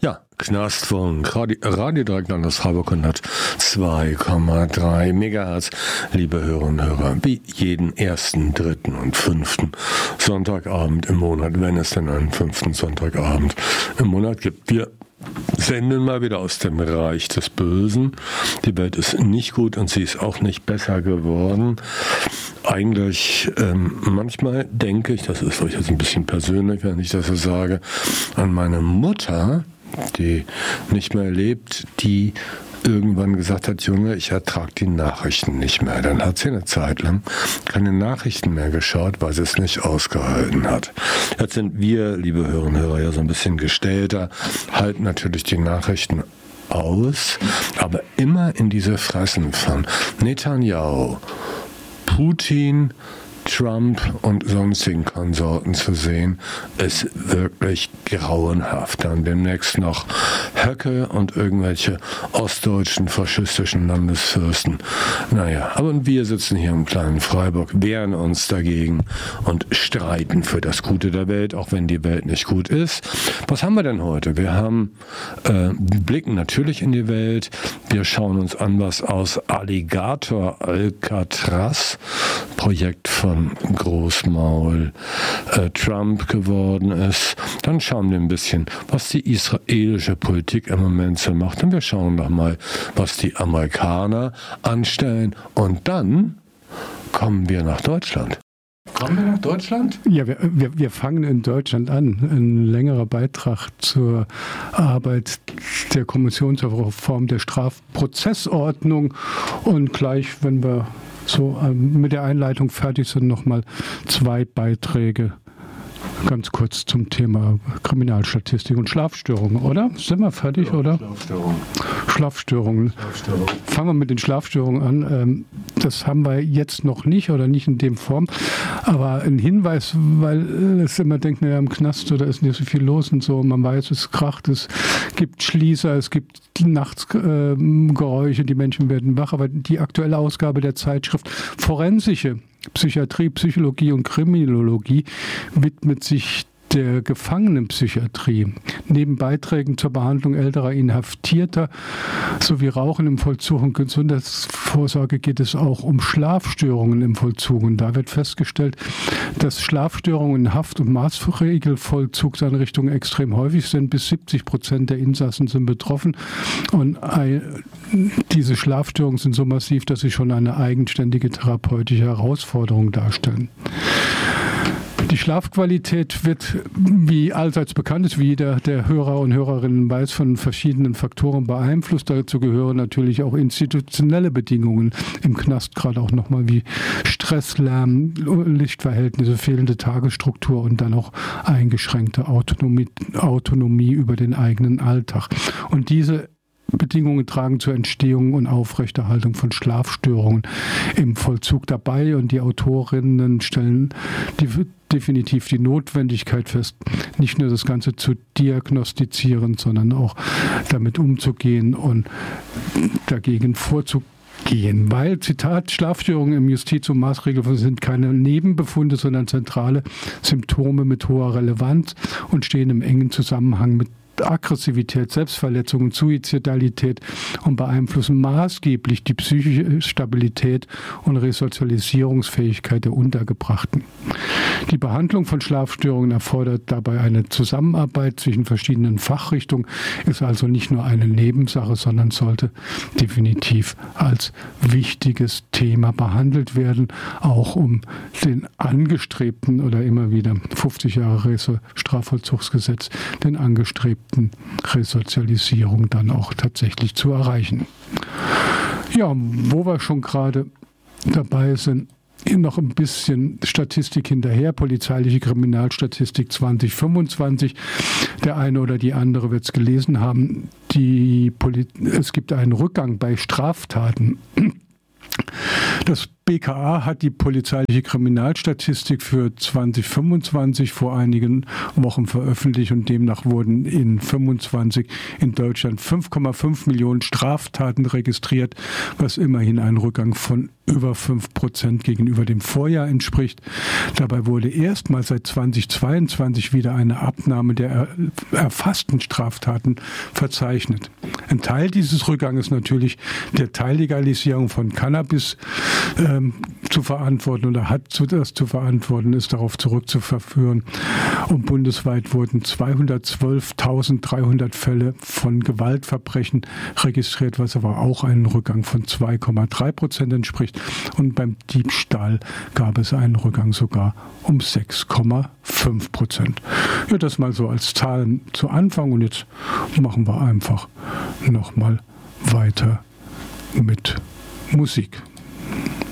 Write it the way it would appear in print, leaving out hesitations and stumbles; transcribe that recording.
Ja, Knastfunk, Radio Dreieckland aus Freiburg 102,3 Megahertz. Liebe Hörerinnen und Hörer, wie jeden ersten, dritten und fünften Sonntagabend im Monat, wenn es denn einen fünften Sonntagabend im Monat gibt. Wir senden mal wieder aus dem Reich des Bösen. Die Welt ist nicht gut und sie ist auch nicht besser geworden. Eigentlich, manchmal denke ich, das ist vielleicht jetzt ein bisschen persönlich, wenn ich das so sage, an meine Mutter, die nicht mehr lebt, die irgendwann gesagt hat, Junge, ich ertrage die Nachrichten nicht mehr. Dann hat sie eine Zeit lang keine Nachrichten mehr geschaut, weil sie es nicht ausgehalten hat. Jetzt sind wir, liebe Hörerinnen und Hörer, ja so ein bisschen gestellter, halten natürlich die Nachrichten aus, aber immer in diese Fressen von Netanyahu, Putin, Trump und sonstigen Konsorten zu sehen, ist wirklich grauenhaft. Dann demnächst noch Höcke und irgendwelche ostdeutschen faschistischen Landesfürsten. Naja, aber wir sitzen hier im kleinen Freiburg, wehren uns dagegen und streiten für das Gute der Welt, auch wenn die Welt nicht gut ist. Was haben wir denn heute? Wir haben blicken natürlich in die Welt. Wir schauen uns an, was aus Alligator Alcatraz, Projekt von Großmaul Trump geworden ist. Dann schauen wir ein bisschen, was die israelische Politik im Moment so macht. Und wir schauen noch mal, was die Amerikaner anstellen. Und dann kommen wir nach Deutschland. Kommen wir nach Deutschland? Ja, wir fangen in Deutschland an. Ein längerer Beitrag zur Arbeit der Kommission zur Reform der Strafprozessordnung. Und gleich, wenn wir so mit der Einleitung fertig sind, nochmal 2 Beiträge ganz kurz zum Thema Kriminalstatistik und Schlafstörungen, oder? Sind wir fertig, ja, oder? Schlafstörungen. Fangen wir mit den Schlafstörungen an. Das haben wir jetzt noch nicht oder nicht in dem Form. Aber ein Hinweis, weil es immer denkt, naja, im Knast, da ist nicht so viel los und so. Man weiß, es kracht, es gibt Schließer, es gibt nachts Geräusche, die Menschen werden wach. Aber die aktuelle Ausgabe der Zeitschrift Forensische Psychiatrie, Psychologie und Kriminologie widmet sich der Gefangenenpsychiatrie. Neben Beiträgen zur Behandlung älterer Inhaftierter sowie Rauchen im Vollzug und Gesundheitsvorsorge geht es auch um Schlafstörungen im Vollzug. Und da wird festgestellt, dass Schlafstörungen in Haft- und Maßregelvollzugseinrichtungen extrem häufig sind. Bis 70% der Insassen sind betroffen. Und diese Schlafstörungen sind so massiv, dass sie schon eine eigenständige therapeutische Herausforderung darstellen. Die Schlafqualität wird, wie allseits bekannt ist, wie jeder der Hörer und Hörerinnen weiß, von verschiedenen Faktoren beeinflusst. Dazu gehören natürlich auch institutionelle Bedingungen im Knast, gerade auch nochmal wie Stress, Lärm, Lichtverhältnisse, fehlende Tagesstruktur und dann auch eingeschränkte Autonomie über den eigenen Alltag. Und diese Bedingungen tragen zur Entstehung und Aufrechterhaltung von Schlafstörungen im Vollzug dabei. Und die Autorinnen stellen definitiv die Notwendigkeit fest, nicht nur das Ganze zu diagnostizieren, sondern auch damit umzugehen und dagegen vorzugehen. Weil, Zitat, Schlafstörungen im Justiz- und Maßregelvollzug sind keine Nebenbefunde, sondern zentrale Symptome mit hoher Relevanz und stehen im engen Zusammenhang mit Aggressivität, Selbstverletzung und Suizidalität und beeinflussen maßgeblich die psychische Stabilität und Resozialisierungsfähigkeit der Untergebrachten. Die Behandlung von Schlafstörungen erfordert dabei eine Zusammenarbeit zwischen verschiedenen Fachrichtungen, ist also nicht nur eine Nebensache, sondern sollte definitiv als wichtiges Thema behandelt werden, auch um den angestrebten oder immer wieder 50 Jahre Strafvollzugsgesetz, den angestrebten Resozialisierung dann auch tatsächlich zu erreichen. Ja, wo wir schon gerade dabei sind, noch ein bisschen Statistik hinterher, polizeiliche Kriminalstatistik 2025. Der eine oder die andere wird es gelesen haben. Es gibt einen Rückgang bei Straftaten. Das BKA hat die polizeiliche Kriminalstatistik für 2025 vor einigen Wochen veröffentlicht und demnach wurden in 2025 in Deutschland 5,5 Millionen Straftaten registriert, was immerhin ein Rückgang von über 5% gegenüber dem Vorjahr entspricht. Dabei wurde erstmals seit 2022 wieder eine Abnahme der erfassten Straftaten verzeichnet. Ein Teil dieses Rückgangs ist natürlich der Teillegalisierung von Cannabis zu verantworten oder hat das zu verantworten, ist darauf zurückzuführen. Und bundesweit wurden 212.300 Fälle von Gewaltverbrechen registriert, was aber auch einen Rückgang von 2,3% entspricht. Und beim Diebstahl gab es einen Rückgang sogar um 6,5%. Ja, das mal so als Zahlen zu Anfang. Und jetzt machen wir einfach nochmal weiter mit Musik.